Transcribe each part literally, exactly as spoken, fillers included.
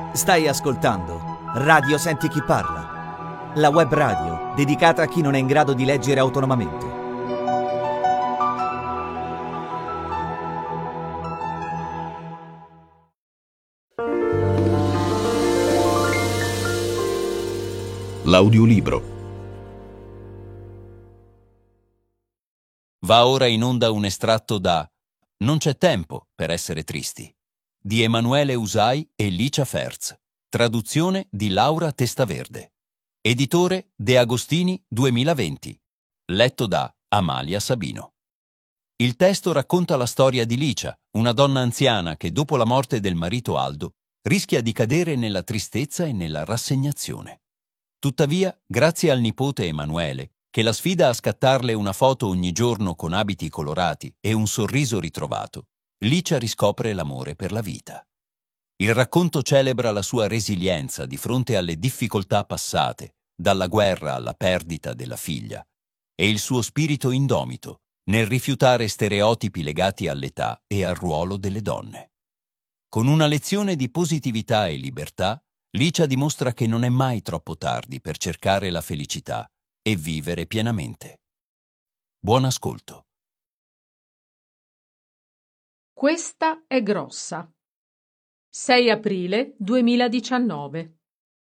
Stai ascoltando Radio Senti Chi Parla, la web radio dedicata a chi non è in grado di leggere autonomamente. L'audiolibro. Va ora in onda un estratto da Non c'è tempo per essere tristi, di Emanuele Usai e Licia Ferz, traduzione di Laura Testaverde, editore De Agostini duemilaventi, letto da Amalia Sabino. Il testo racconta la storia di Licia, una donna anziana che dopo la morte del marito Aldo rischia di cadere nella tristezza e nella rassegnazione. Tuttavia, grazie al nipote Emanuele, che la sfida a scattarle una foto ogni giorno con abiti colorati e un sorriso ritrovato, Licia riscopre l'amore per la vita. Il racconto celebra la sua resilienza di fronte alle difficoltà passate, dalla guerra alla perdita della figlia, e il suo spirito indomito nel rifiutare stereotipi legati all'età e al ruolo delle donne. Con una lezione di positività e libertà, Licia dimostra che non è mai troppo tardi per cercare la felicità e vivere pienamente. Buon ascolto. Questa è grossa. sei aprile duemiladiciannove.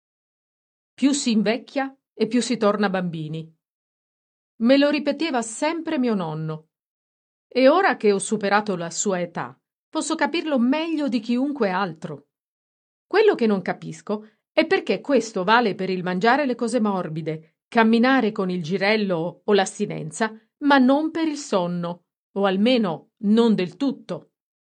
Più si invecchia e più si torna bambini. Me lo ripeteva sempre mio nonno. E ora che ho superato la sua età, posso capirlo meglio di chiunque altro. Quello che non capisco è perché questo vale per il mangiare le cose morbide, camminare con il girello o l'astinenza, ma non per il sonno, o almeno non del tutto.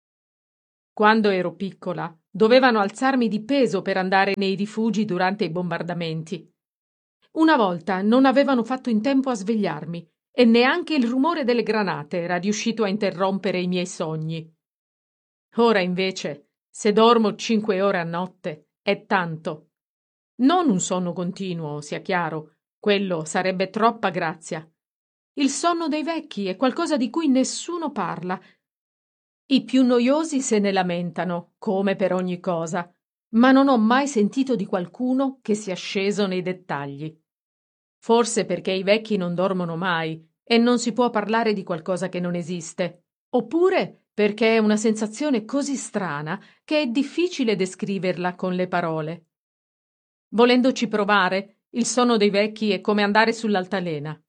Quando ero piccola, dovevano alzarmi di peso per andare nei rifugi durante i bombardamenti. Una volta non avevano fatto in tempo a svegliarmi e neanche il rumore delle granate era riuscito a interrompere i miei sogni. Ora invece, se dormo cinque ore a notte, è tanto. Non un sonno continuo, sia chiaro, quello sarebbe troppa grazia. Il sonno dei vecchi è qualcosa di cui nessuno parla. I più noiosi se ne lamentano, come per ogni cosa, ma non ho mai sentito di qualcuno che sia sceso nei dettagli. Forse perché i vecchi non dormono mai e non si può parlare di qualcosa che non esiste, oppure perché è una sensazione così strana che è difficile descriverla con le parole. Volendoci provare, il sonno dei vecchi è come andare sull'altalena.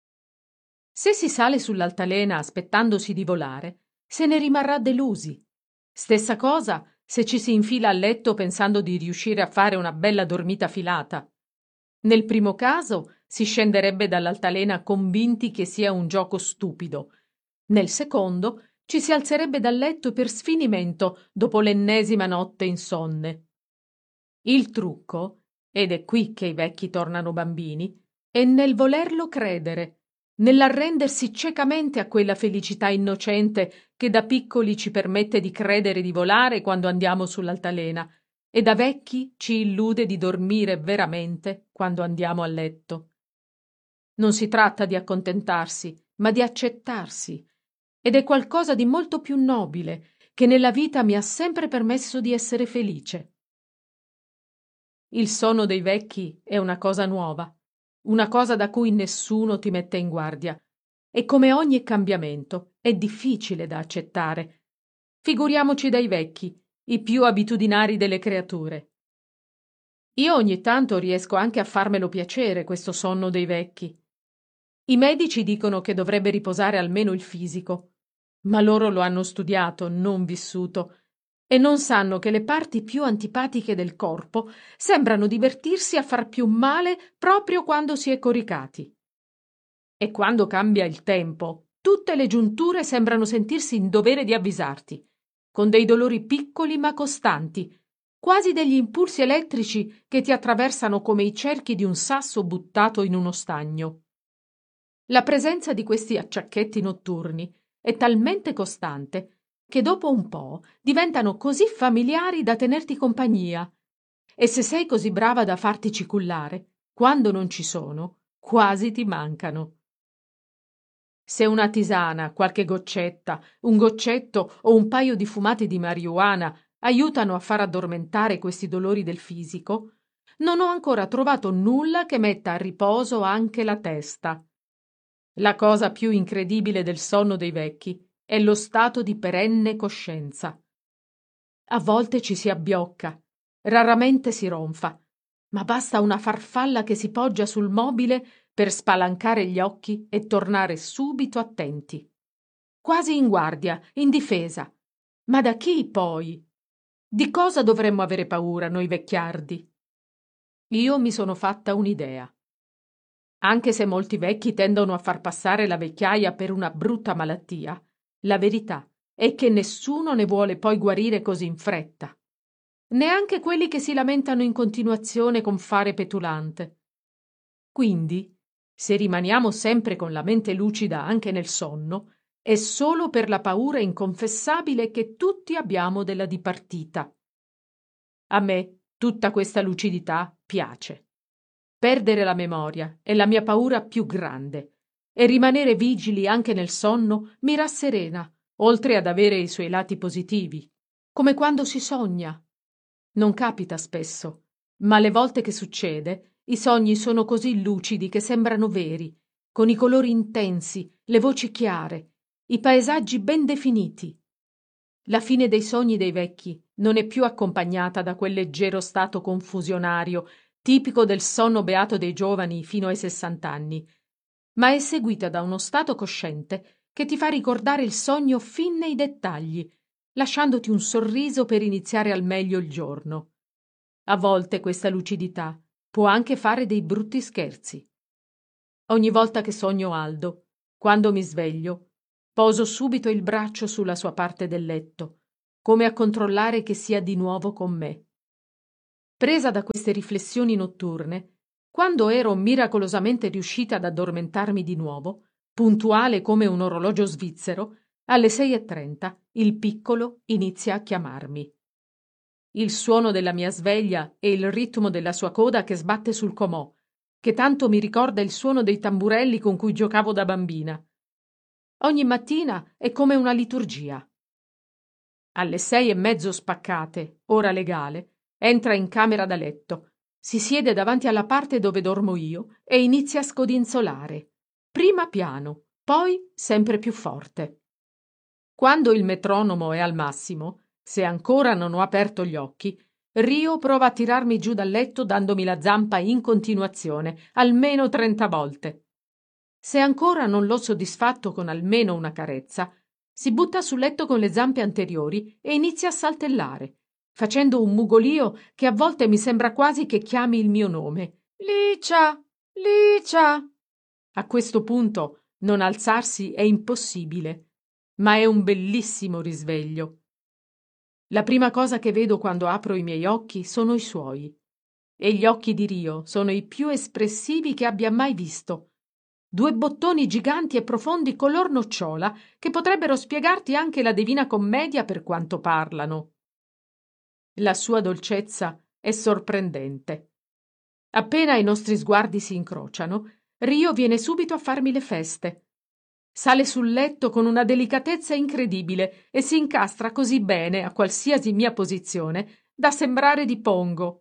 Se si sale sull'altalena aspettandosi di volare, se ne rimarrà delusi. Stessa cosa se ci si infila a letto pensando di riuscire a fare una bella dormita filata. Nel primo caso si scenderebbe dall'altalena convinti che sia un gioco stupido. Nel secondo ci si alzerebbe dal letto per sfinimento dopo l'ennesima notte insonne. Il trucco, ed è qui che i vecchi tornano bambini, è nel volerlo credere, nell'arrendersi ciecamente a quella felicità innocente che da piccoli ci permette di credere di volare quando andiamo sull'altalena e da vecchi ci illude di dormire veramente quando andiamo a letto. Non si tratta di accontentarsi, ma di accettarsi, ed è qualcosa di molto più nobile che nella vita mi ha sempre permesso di essere felice. Il sonno dei vecchi è una cosa nuova, una cosa da cui nessuno ti mette in guardia, e come ogni cambiamento è difficile da accettare. Figuriamoci dai vecchi, i più abitudinari delle creature. Io ogni tanto riesco anche a farmelo piacere questo sonno dei vecchi. I medici dicono che dovrebbe riposare almeno il fisico, ma loro lo hanno studiato, non vissuto, e non sanno che le parti più antipatiche del corpo sembrano divertirsi a far più male proprio quando si è coricati. E quando cambia il tempo, tutte le giunture sembrano sentirsi in dovere di avvisarti, con dei dolori piccoli ma costanti, quasi degli impulsi elettrici che ti attraversano come i cerchi di un sasso buttato in uno stagno. La presenza di questi acciacchetti notturni è talmente costante che dopo un po' diventano così familiari da tenerti compagnia, e se sei così brava da fartici cullare, quando non ci sono, quasi ti mancano. Se una tisana, qualche goccetta, un goccetto o un paio di fumate di marijuana aiutano a far addormentare questi dolori del fisico, non ho ancora trovato nulla che metta a riposo anche la testa. La cosa più incredibile del sonno dei vecchi è lo stato di perenne coscienza. A volte ci si abbiocca, raramente si ronfa, ma basta una farfalla che si poggia sul mobile per spalancare gli occhi e tornare subito attenti. Quasi in guardia, in difesa. Ma da chi, poi? Di cosa dovremmo avere paura, noi vecchiardi? Io mi sono fatta un'idea. Anche se molti vecchi tendono a far passare la vecchiaia per una brutta malattia, la verità è che nessuno ne vuole poi guarire così in fretta. Neanche quelli che si lamentano in continuazione con fare petulante. Quindi, se rimaniamo sempre con la mente lucida anche nel sonno, è solo per la paura inconfessabile che tutti abbiamo della dipartita. A me tutta questa lucidità piace. Perdere la memoria è la mia paura più grande, e rimanere vigili anche nel sonno mi rasserena, oltre ad avere i suoi lati positivi, come quando si sogna. Non capita spesso, ma le volte che succede, i sogni sono così lucidi che sembrano veri, con i colori intensi, le voci chiare, i paesaggi ben definiti. La fine dei sogni dei vecchi non è più accompagnata da quel leggero stato confusionario tipico del sonno beato dei giovani fino ai sessant'anni, ma è seguita da uno stato cosciente che ti fa ricordare il sogno fin nei dettagli, lasciandoti un sorriso per iniziare al meglio il giorno. A volte questa lucidità può anche fare dei brutti scherzi. Ogni volta che sogno Aldo, quando mi sveglio, poso subito il braccio sulla sua parte del letto, come a controllare che sia di nuovo con me. Presa da queste riflessioni notturne, quando ero miracolosamente riuscita ad addormentarmi di nuovo, puntuale come un orologio svizzero, alle sei e trenta il piccolo inizia a chiamarmi. Il suono della mia sveglia e il ritmo della sua coda che sbatte sul comò, che tanto mi ricorda il suono dei tamburelli con cui giocavo da bambina. Ogni mattina è come una liturgia. Alle sei e mezzo spaccate, ora legale, entra in camera da letto, si siede davanti alla parte dove dormo io e inizia a scodinzolare, prima piano, poi sempre più forte. Quando il metronomo è al massimo, se ancora non ho aperto gli occhi, Rio prova a tirarmi giù dal letto dandomi la zampa in continuazione, almeno trenta volte. Se ancora non l'ho soddisfatto con almeno una carezza, si butta sul letto con le zampe anteriori e inizia a saltellare, facendo un mugolio che a volte mi sembra quasi che chiami il mio nome. Licia! Licia! A questo punto non alzarsi è impossibile, ma è un bellissimo risveglio. La prima cosa che vedo quando apro i miei occhi sono i suoi, e gli occhi di Rio sono i più espressivi che abbia mai visto. Due bottoni giganti e profondi color nocciola che potrebbero spiegarti anche la Divina Commedia per quanto parlano. La sua dolcezza è sorprendente. Appena i nostri sguardi si incrociano, Rio viene subito a farmi le feste. Sale sul letto con una delicatezza incredibile e si incastra così bene a qualsiasi mia posizione da sembrare di pongo.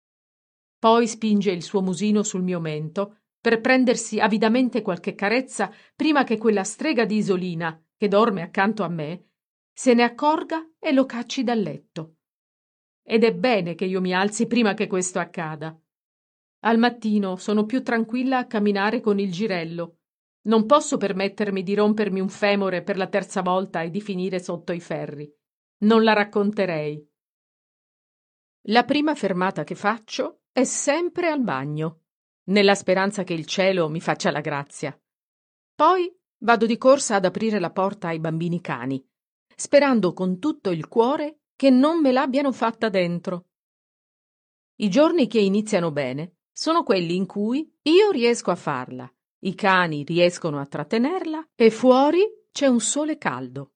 Poi spinge il suo musino sul mio mento per prendersi avidamente qualche carezza prima che quella strega di Isolina, che dorme accanto a me, se ne accorga e lo cacci dal letto. Ed è bene che io mi alzi prima che questo accada. Al mattino sono più tranquilla a camminare con il girello. Non posso permettermi di rompermi un femore per la terza volta e di finire sotto i ferri. Non la racconterei. La prima fermata che faccio è sempre al bagno, nella speranza che il cielo mi faccia la grazia. Poi vado di corsa ad aprire la porta ai bambini cani, sperando con tutto il cuore che non me l'abbiano fatta dentro. I giorni che iniziano bene sono quelli in cui io riesco a farla, i cani riescono a trattenerla e fuori c'è un sole caldo.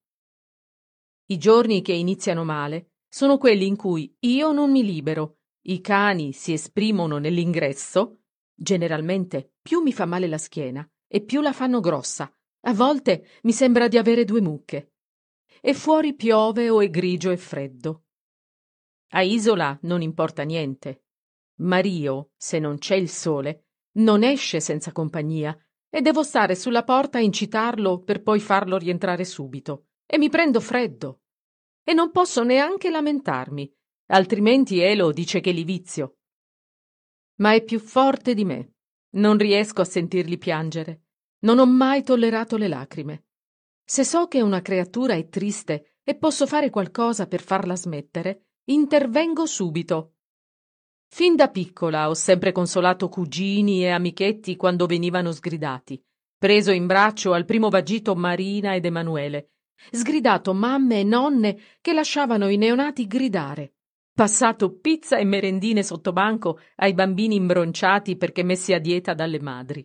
I giorni che iniziano male sono quelli in cui io non mi libero, i cani si esprimono nell'ingresso, generalmente più mi fa male la schiena e più la fanno grossa, a volte mi sembra di avere due mucche, e fuori piove o è grigio e freddo. A Isola non importa niente. Mario, se non c'è il sole, non esce senza compagnia e devo stare sulla porta a incitarlo per poi farlo rientrare subito. E mi prendo freddo. E non posso neanche lamentarmi, altrimenti Elo dice che li vizio. Ma è più forte di me. Non riesco a sentirli piangere. Non ho mai tollerato le lacrime. Se so che una creatura è triste e posso fare qualcosa per farla smettere, intervengo subito. Fin da piccola ho sempre consolato cugini e amichetti quando venivano sgridati, preso in braccio al primo vagito Marina ed Emanuele, sgridato mamme e nonne che lasciavano i neonati gridare, passato pizza e merendine sotto banco ai bambini imbronciati perché messi a dieta dalle madri.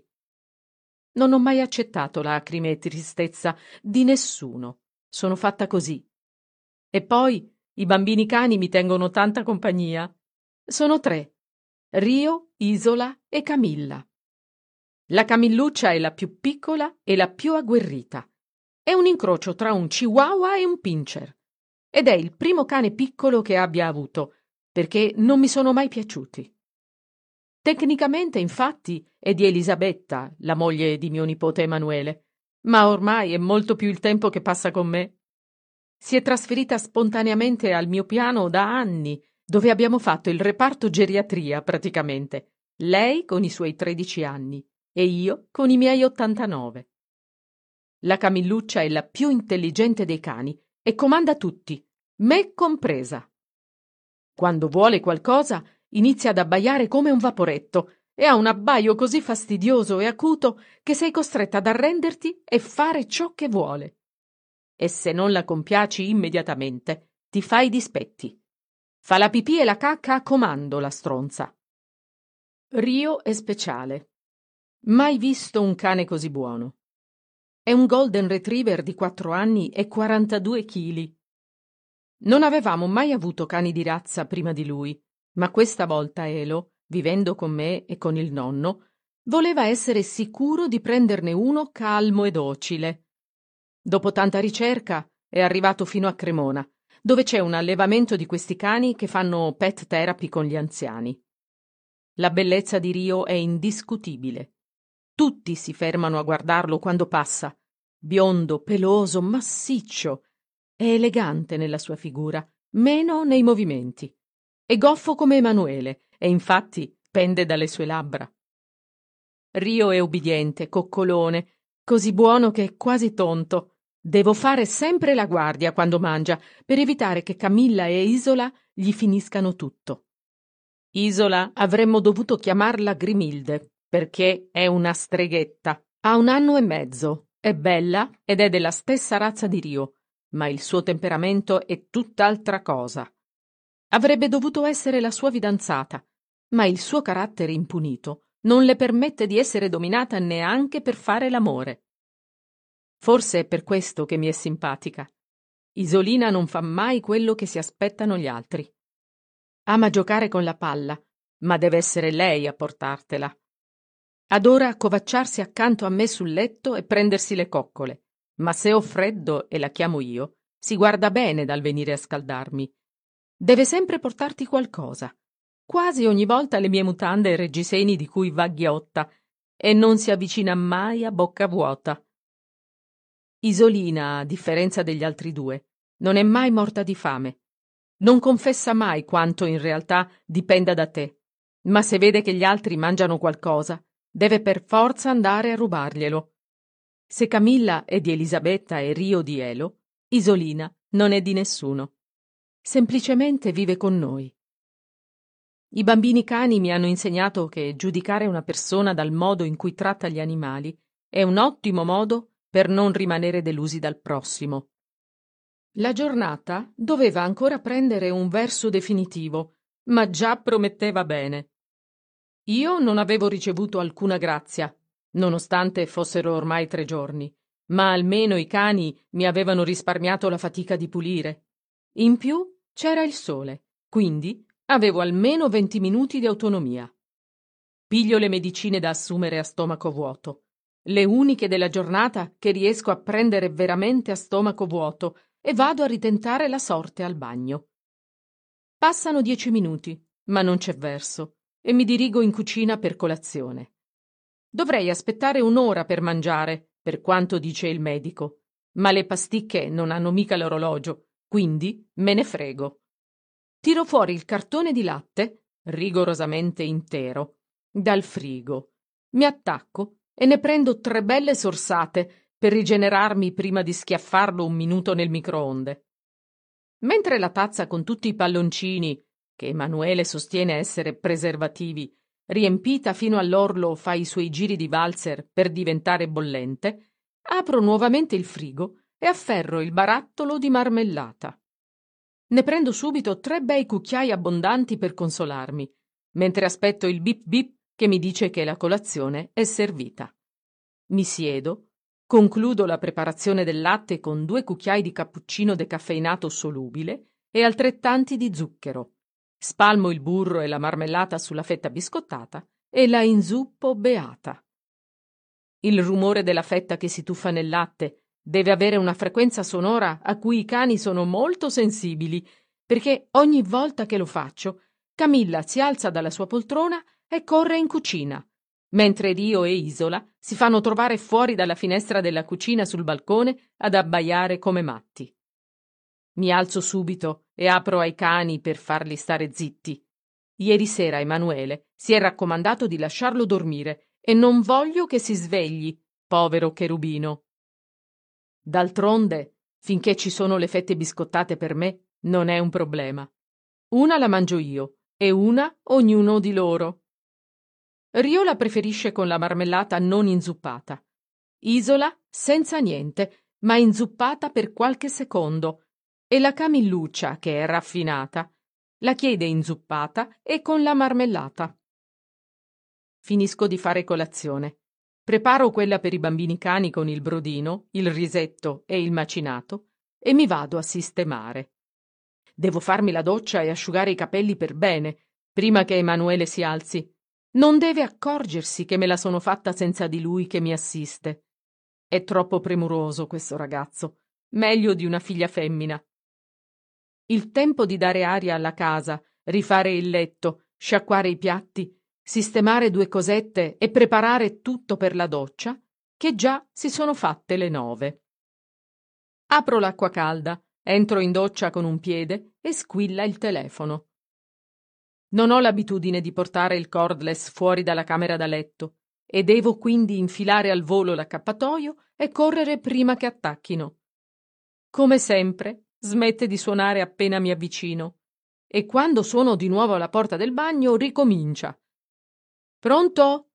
Non ho mai accettato lacrime e tristezza di nessuno. Sono fatta così. E poi i bambini cani mi tengono tanta compagnia. Sono tre: Rio, Isola e Camilla. La Camilluccia è la più piccola e la più agguerrita. È un incrocio tra un chihuahua e un pincher. Ed è il primo cane piccolo che abbia avuto, perché non mi sono mai piaciuti. Tecnicamente, infatti, è di Elisabetta, la moglie di mio nipote Emanuele, ma ormai è molto più il tempo che passa con me. Si è trasferita spontaneamente al mio piano da anni, dove abbiamo fatto il reparto geriatria praticamente, lei con i suoi tredici anni e io con i miei ottantanove. La Camilluccia è la più intelligente dei cani e comanda tutti, me compresa. Quando vuole qualcosa inizia ad abbaiare come un vaporetto e ha un abbaio così fastidioso e acuto che sei costretta ad arrenderti e fare ciò che vuole. E se non la compiaci immediatamente, ti fa i dispetti. Fa la pipì e la cacca a comando, la stronza. Rio è speciale. Mai visto un cane così buono. È un golden retriever di quattro anni e quarantadue chili. Non avevamo mai avuto cani di razza prima di lui, ma questa volta Elo, vivendo con me e con il nonno, voleva essere sicuro di prenderne uno calmo e docile. Dopo tanta ricerca è arrivato fino a Cremona, dove c'è un allevamento di questi cani che fanno pet therapy con gli anziani. La bellezza di Rio è indiscutibile. Tutti si fermano a guardarlo quando passa. Biondo, peloso, massiccio. È elegante nella sua figura, meno nei movimenti. È goffo come Emanuele e infatti pende dalle sue labbra. Rio è ubbidiente, coccolone, così buono che è quasi tonto. Devo fare sempre la guardia quando mangia per evitare che Camilla e Isola gli finiscano tutto. Isola avremmo dovuto chiamarla Grimilde, perché è una streghetta. Ha un anno e mezzo, è bella ed è della stessa razza di Rio, ma il suo temperamento è tutt'altra cosa. Avrebbe dovuto essere la sua fidanzata, ma il suo carattere impunito non le permette di essere dominata neanche per fare l'amore. Forse è per questo che mi è simpatica. Isolina non fa mai quello che si aspettano gli altri. Ama giocare con la palla, ma deve essere lei a portartela. Adora accovacciarsi accanto a me sul letto e prendersi le coccole, ma se ho freddo e la chiamo io, si guarda bene dal venire a scaldarmi. Deve sempre portarti qualcosa, quasi ogni volta le mie mutande e reggiseni di cui va ghiotta, e non si avvicina mai a bocca vuota. Isolina, a differenza degli altri due, non è mai morta di fame. Non confessa mai quanto in realtà dipenda da te, ma se vede che gli altri mangiano qualcosa, deve per forza andare a rubarglielo. Se Camilla è di Elisabetta e Rio di Elo, Isolina non è di nessuno. Semplicemente vive con noi. I bambini cani mi hanno insegnato che giudicare una persona dal modo in cui tratta gli animali è un ottimo modo per non rimanere delusi dal prossimo. La giornata doveva ancora prendere un verso definitivo, ma già prometteva bene. Io non avevo ricevuto alcuna grazia, nonostante fossero ormai tre giorni, ma almeno i cani mi avevano risparmiato la fatica di pulire. In più c'era il sole, quindi avevo almeno venti minuti di autonomia. Piglio le medicine da assumere a stomaco vuoto, le uniche della giornata che riesco a prendere veramente a stomaco vuoto, e vado a ritentare la sorte al bagno. Passano dieci minuti, ma non c'è verso, e mi dirigo in cucina per colazione. Dovrei aspettare un'ora per mangiare, per quanto dice il medico, ma le pasticche non hanno mica l'orologio, quindi me ne frego. Tiro fuori il cartone di latte, rigorosamente intero, dal frigo. Mi attacco e ne prendo tre belle sorsate per rigenerarmi prima di schiaffarlo un minuto nel microonde. Mentre la tazza con tutti i palloncini, che Emanuele sostiene essere preservativi, riempita fino all'orlo fa i suoi giri di valzer per diventare bollente, apro nuovamente il frigo e afferro il barattolo di marmellata. Ne prendo subito tre bei cucchiai abbondanti per consolarmi, mentre aspetto il bip bip che mi dice che la colazione è servita. Mi siedo, concludo la preparazione del latte con due cucchiai di cappuccino decaffeinato solubile e altrettanti di zucchero. Spalmo il burro e la marmellata sulla fetta biscottata e la inzuppo beata. Il rumore della fetta che si tuffa nel latte deve avere una frequenza sonora a cui i cani sono molto sensibili, perché ogni volta che lo faccio, Camilla si alza dalla sua poltrona e corre in cucina, mentre Rio e Isola si fanno trovare fuori dalla finestra della cucina sul balcone ad abbaiare come matti. Mi alzo subito e apro ai cani per farli stare zitti. Ieri sera Emanuele si è raccomandato di lasciarlo dormire e non voglio che si svegli, povero cherubino. D'altronde, finché ci sono le fette biscottate per me, non è un problema. Una la mangio io e una ognuno di loro. Rio la preferisce con la marmellata non inzuppata. Isola senza niente, ma inzuppata per qualche secondo. E la Camilluccia, che è raffinata, la chiede inzuppata e con la marmellata. Finisco di fare colazione. Preparo quella per i bambini cani con il brodino, il risetto e il macinato e mi vado a sistemare. Devo farmi la doccia e asciugare i capelli per bene, prima che Emanuele si alzi. Non deve accorgersi che me la sono fatta senza di lui che mi assiste. È troppo premuroso questo ragazzo, meglio di una figlia femmina. Il tempo di dare aria alla casa, rifare il letto, sciacquare i piatti, sistemare due cosette e preparare tutto per la doccia, che già si sono fatte le nove. Apro l'acqua calda, entro in doccia con un piede e squilla il telefono. Non ho l'abitudine di portare il cordless fuori dalla camera da letto e devo quindi infilare al volo l'accappatoio e correre prima che attacchino. Come sempre, smette di suonare appena mi avvicino e quando suono di nuovo alla porta del bagno ricomincia. Pronto?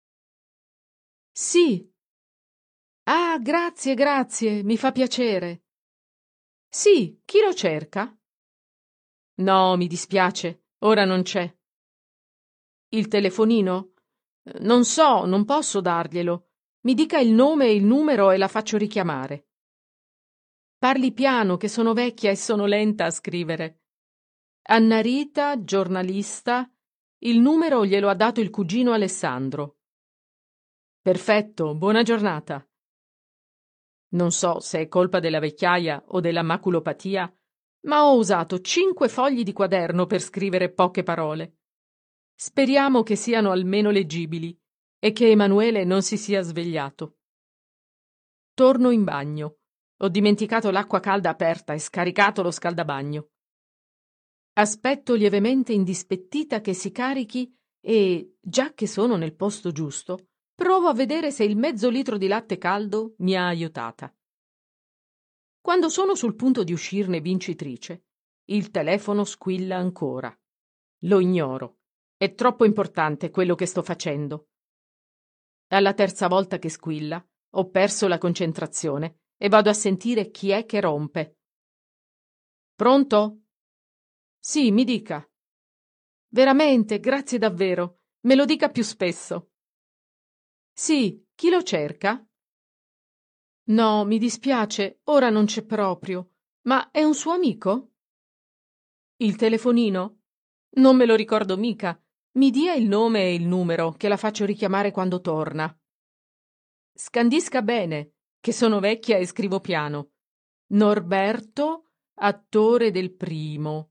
Sì. Ah, grazie, grazie, mi fa piacere. Sì, chi lo cerca? No, mi dispiace, ora non c'è. Il telefonino? Non so, non posso darglielo. Mi dica il nome e il numero e la faccio richiamare. Parli piano, che sono vecchia e sono lenta a scrivere. Anna Rita, giornalista. Il numero glielo ha dato il cugino Alessandro. Perfetto, buona giornata. Non so se è colpa della vecchiaia o della maculopatia, ma ho usato cinque fogli di quaderno per scrivere poche parole. Speriamo che siano almeno leggibili e che Emanuele non si sia svegliato. Torno in bagno. Ho dimenticato l'acqua calda aperta e scaricato lo scaldabagno. Aspetto lievemente indispettita che si carichi e, già che sono nel posto giusto, provo a vedere se il mezzo litro di latte caldo mi ha aiutata. Quando sono sul punto di uscirne vincitrice, il telefono squilla ancora. Lo ignoro. È troppo importante quello che sto facendo. Alla terza volta che squilla, ho perso la concentrazione e vado a sentire chi è che rompe. Pronto? Sì, mi dica. Veramente, grazie davvero. Me lo dica più spesso. Sì, chi lo cerca? No, mi dispiace, ora non c'è proprio. Ma è un suo amico? Il telefonino? Non me lo ricordo mica. Mi dia il nome e il numero, che la faccio richiamare quando torna. Scandisca bene, che sono vecchia e scrivo piano. Norberto, attore del primo.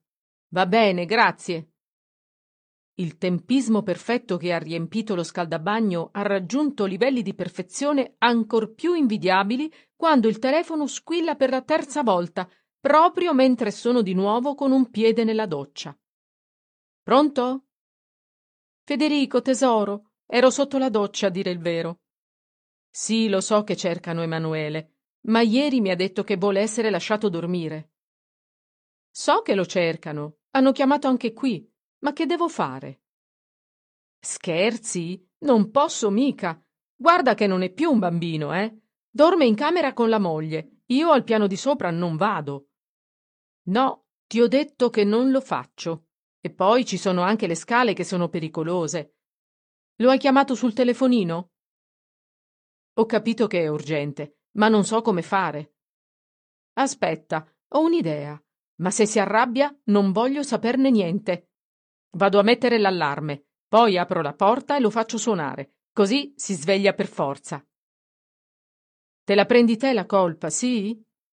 Va bene, grazie. Il tempismo perfetto che ha riempito lo scaldabagno ha raggiunto livelli di perfezione ancor più invidiabili quando il telefono squilla per la terza volta, proprio mentre sono di nuovo con un piede nella doccia. Pronto? Federico, tesoro, ero sotto la doccia, a dire il vero. Sì, lo so che cercano Emanuele, ma ieri mi ha detto che vuole essere lasciato dormire. So che lo cercano, hanno chiamato anche qui, ma che devo fare? Scherzi? Non posso mica. Guarda che non è più un bambino, eh? Dorme in camera con la moglie, io al piano di sopra non vado. No, ti ho detto che non lo faccio. E poi ci sono anche le scale che sono pericolose. Lo hai chiamato sul telefonino? Ho capito che è urgente, ma non so come fare. Aspetta, ho un'idea, ma se si arrabbia non voglio saperne niente. Vado a mettere l'allarme, poi apro la porta e lo faccio suonare, così si sveglia per forza. Te la prendi te la colpa, sì?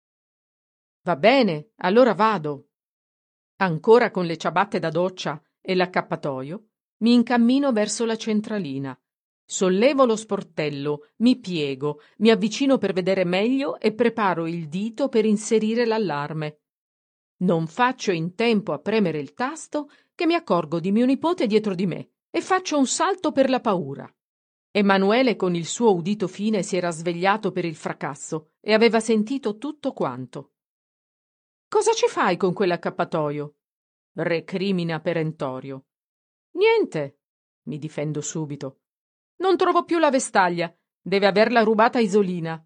Va bene, allora vado. Ancora con le ciabatte da doccia e l'accappatoio, mi incammino verso la centralina. Sollevo lo sportello, mi piego, mi avvicino per vedere meglio e preparo il dito per inserire l'allarme. Non faccio in tempo a premere il tasto che mi accorgo di mio nipote dietro di me e faccio un salto per la paura. Emanuele con il suo udito fine si era svegliato per il fracasso e aveva sentito tutto quanto. Cosa ci fai con quell'accappatoio? Recrimina perentorio. Niente, mi difendo subito. Non trovo più la vestaglia. Deve averla rubata Isolina.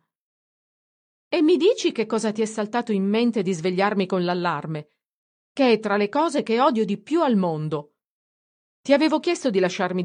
E mi dici che cosa ti è saltato in mente di svegliarmi con l'allarme, che è tra le cose che odio di più al mondo. Ti avevo chiesto di lasciarmi